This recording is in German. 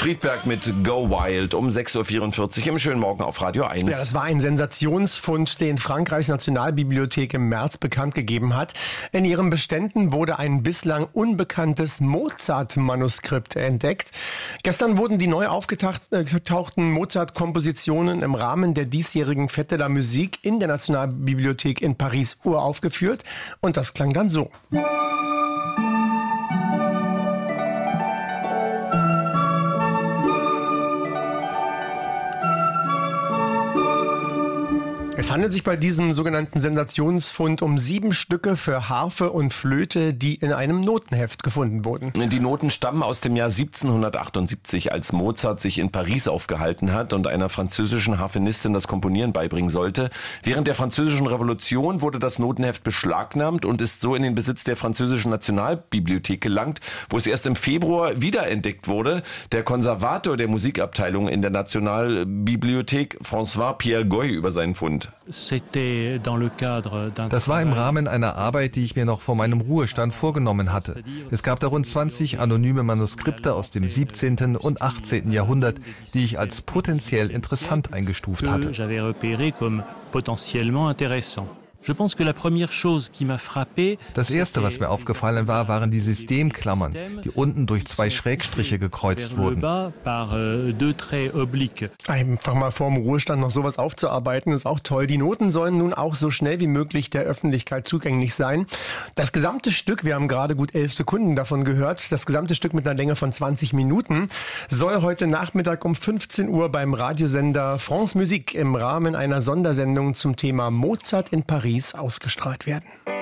Friedberg mit Go Wild um 6.44 Uhr im schönen Morgen auf Radio 1. Ja, das war ein Sensationsfund, den Frankreichs Nationalbibliothek im März bekannt gegeben hat. In ihren Beständen wurde ein bislang unbekanntes Mozart-Manuskript entdeckt. Gestern wurden die neu aufgetauchten Mozart-Kompositionen im Rahmen der diesjährigen Fête de la Musique in der Nationalbibliothek in Paris uraufgeführt. Und das klang dann so. Es handelt sich bei diesem sogenannten Sensationsfund um 7 Stücke für Harfe und Flöte, die in einem Notenheft gefunden wurden. Die Noten stammen aus dem Jahr 1778, als Mozart sich in Paris aufgehalten hat und einer französischen Harfenistin das Komponieren beibringen sollte. Während der Französischen Revolution wurde das Notenheft beschlagnahmt und ist so in den Besitz der französischen Nationalbibliothek gelangt, wo es erst im Februar wiederentdeckt wurde. Der Konservator der Musikabteilung in der Nationalbibliothek, François-Pierre Goy, über seinen Fund. Das war im Rahmen einer Arbeit, die ich mir noch vor meinem Ruhestand vorgenommen hatte. Es gab da rund 20 anonyme Manuskripte aus dem 17. und 18. Jahrhundert, die ich als potenziell interessant eingestuft hatte. Das erste, was mir aufgefallen war, waren die Systemklammern, die unten durch 2 Schrägstriche gekreuzt wurden. Einfach mal vorm Ruhestand noch sowas aufzuarbeiten, ist auch toll. Die Noten sollen nun auch so schnell wie möglich der Öffentlichkeit zugänglich sein. Das gesamte Stück, wir haben gerade gut 11 Sekunden davon gehört, das gesamte Stück mit einer Länge von 20 Minuten, soll heute Nachmittag um 15 Uhr beim Radiosender France Musique im Rahmen einer Sondersendung zum Thema Mozart in Paris ausgestrahlt werden.